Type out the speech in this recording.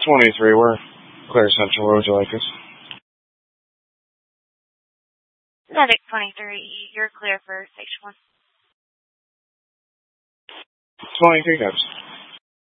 23, we're Claire Central. Where would you like us? Medic 23, you're clear for Station 1. 23 Cubs.